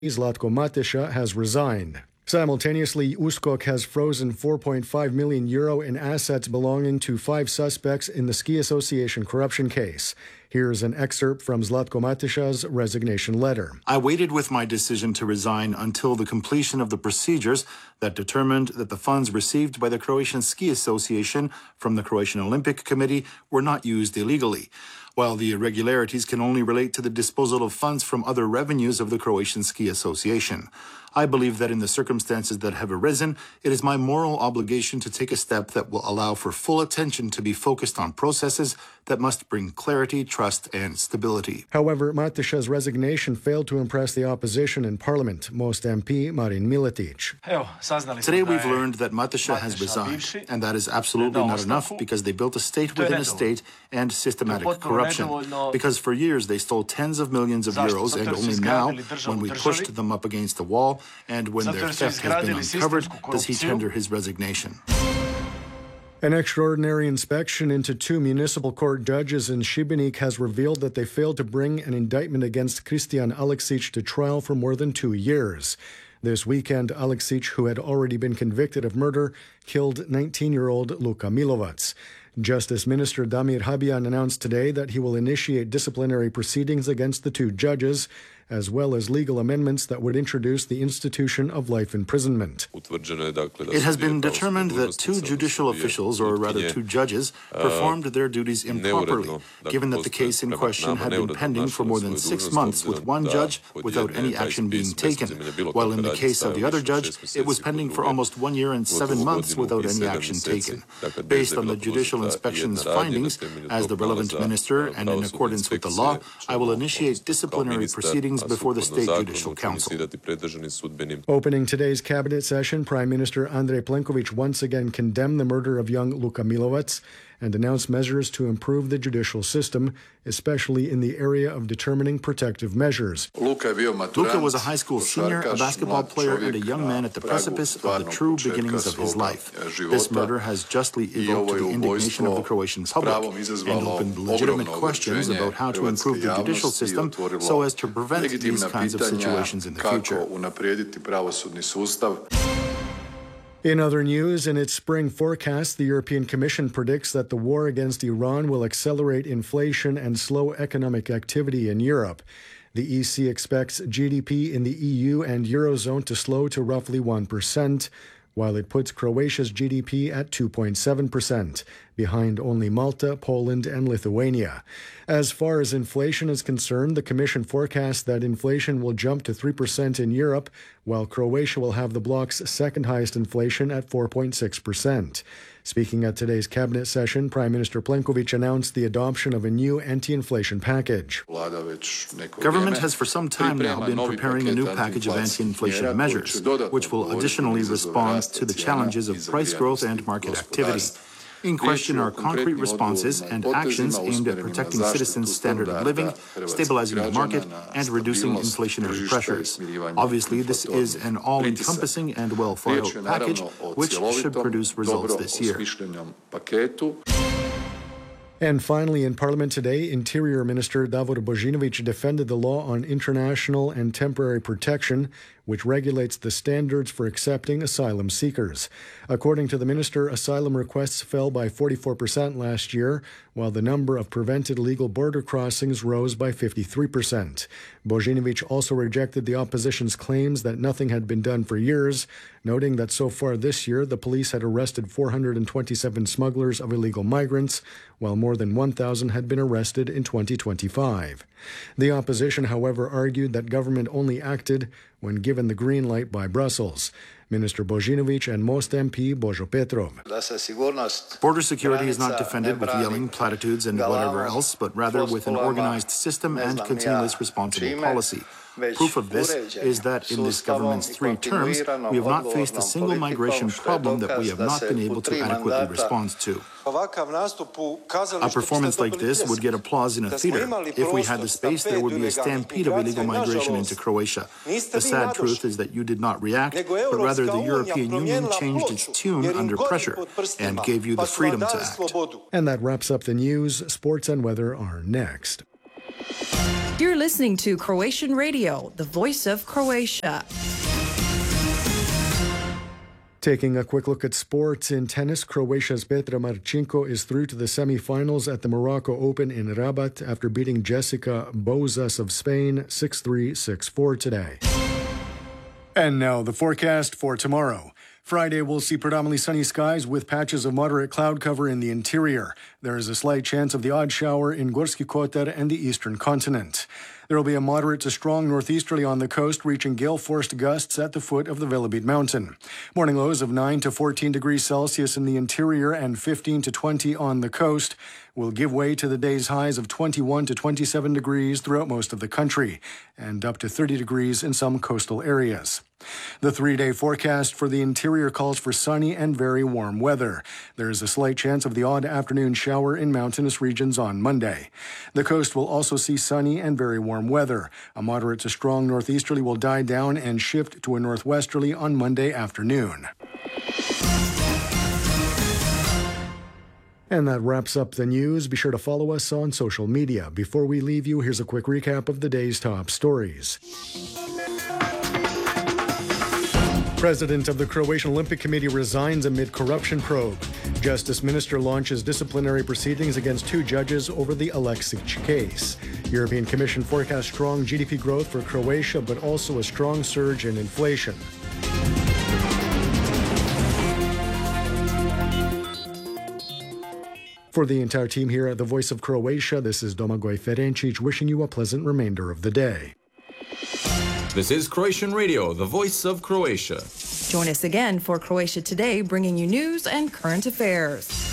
Zlatko Mateša has resigned. Simultaneously, USKOK has frozen €4.5 million in assets belonging to 5 suspects in the Ski Association corruption case. Here's an excerpt from Zlatko Mateša's resignation letter. I waited with my decision to resign until the completion of the procedures that determined that the funds received by the Croatian Ski Association from the Croatian Olympic Committee were not used illegally. While the irregularities can only relate to the disposal of funds from other revenues of the Croatian Ski Association. I believe that in the circumstances that have arisen, it is my moral obligation to take a step that will allow for full attention to be focused on processes that must bring clarity, trust, and stability. However, Mateša's resignation failed to impress the opposition in Parliament, Most MP Marin Miletić. Today we've learned that Mateša has resigned, and that is absolutely not enough because they built a state within a state and systematic corruption. Because for years they stole tens of millions of euros, and only now, when we pushed them up against the wall, and when their theft has been uncovered, does he tender his resignation. An extraordinary inspection into 2 municipal court judges in Šibenik has revealed that they failed to bring an indictment against Kristijan Aleksić to trial for more than 2 years. This weekend, Aleksić, who had already been convicted of murder, killed 19-year-old Luka Milovac. Justice Minister Damir Habijan announced today that he will initiate disciplinary proceedings against the 2 judges, as well as legal amendments that would introduce the institution of life imprisonment. It has been determined that 2 judicial officials, or rather 2 judges, performed their duties improperly, given that the case in question had been pending for more than 6 months with one judge without any action being taken, while in the case of the other judge, it was pending for almost 1 year and 7 months without any action taken. Based on the judicial inspection's findings, as the relevant minister and in accordance with the law, I will initiate disciplinary proceedings before the State Judicial Council. Opening today's cabinet session, Prime Minister Andrej Plenković once again condemned the murder of young Luka Milovac and announced measures to improve the judicial system, especially in the area of determining protective measures. Luka was a high school senior, a basketball player, and a young man at the precipice of the true beginnings of his life. This murder has justly evoked the indignation of the Croatian public and opened legitimate questions about how to improve the judicial system so as to prevent these kinds of situations in the future. In other news, in its spring forecast, the European Commission predicts that the war against Iran will accelerate inflation and slow economic activity in Europe. The EC expects GDP in the EU and Eurozone to slow to roughly 1%, while it puts Croatia's GDP at 2.7%, behind only Malta, Poland, and Lithuania. As far as inflation is concerned, the Commission forecasts that inflation will jump to 3% in Europe, while Croatia will have the bloc's second highest inflation at 4.6%. Speaking at today's cabinet session, Prime Minister Plenković announced the adoption of a new anti-inflation package. Government has for some time now been preparing a new package of anti-inflation measures, which will additionally respond to the challenges of price growth and market activity. In question are concrete responses and actions aimed at protecting citizens' standard of living, stabilizing the market, and reducing inflationary pressures. Obviously, this is an all-encompassing and well-thought-out package, which should produce results this year. And finally, in Parliament today, Interior Minister Davor Božinović defended the law on international and temporary protection, which regulates the standards for accepting asylum seekers. According to the minister, asylum requests fell by 44% last year, while the number of prevented illegal border crossings rose by 53%. Božinović also rejected the opposition's claims that nothing had been done for years, noting that so far this year the police had arrested 427 smugglers of illegal migrants, while more than 1,000 had been arrested in 2025. The opposition, however, argued that government only acted when given the green light by Brussels. Minister Božinović and Most MP Božo Petrov. Border security is not defended with yelling, platitudes, and whatever else, but rather with an organized system and continuous responsible policy. Proof of this is that in this government's 3 terms, we have not faced a single migration problem that we have not been able to adequately respond to. A performance like this would get applause in a theater. If we had the space, there would be a stampede of illegal migration into Croatia. The sad truth is that you did not react, but rather the European Union changed its tune under pressure and gave you the freedom to act. And that wraps up the news. Sports and weather are next. You're listening to Croatian Radio, the voice of Croatia. Taking a quick look at sports in tennis, Croatia's Petra Marcinko is through to the semifinals at the Morocco Open in Rabat after beating Jessica Bouzas of Spain 6-3, 6-4 today. And now the forecast for tomorrow. Friday, we'll see predominantly sunny skies with patches of moderate cloud cover in the interior. There is a slight chance of the odd shower in Gorski Kotar and the eastern continent. There will be a moderate to strong northeasterly on the coast, reaching gale-force gusts at the foot of the Velebit mountain. Morning lows of 9 to 14 degrees Celsius in the interior and 15 to 20 on the coast will give way to the day's highs of 21 to 27 degrees throughout most of the country, and up to 30 degrees in some coastal areas. The 3-day forecast for the interior calls for sunny and very warm weather. There is a slight chance of the odd afternoon shower in mountainous regions on Monday. The coast will also see sunny and very warm weather. A moderate to strong northeasterly will die down and shift to a northwesterly on Monday afternoon. And that wraps up the news. Be sure to follow us on social media. Before we leave you, here's a quick recap of the day's top stories. President of the Croatian Olympic Committee resigns amid corruption probe. Justice Minister launches disciplinary proceedings against 2 judges over the Aleksic case. European Commission forecasts strong GDP growth for Croatia, but also a strong surge in inflation. For the entire team here at the Voice of Croatia, this is Domagoj Ferencic wishing you a pleasant remainder of the day. This is Croatian Radio, the voice of Croatia. Join us again for Croatia Today, bringing you news and current affairs.